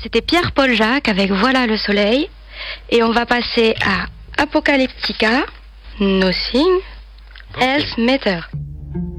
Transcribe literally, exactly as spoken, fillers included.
c'était Pierre-Paul Jacques avec Voilà le soleil. Et on va passer à Apocalyptica, Nothing Else Matter.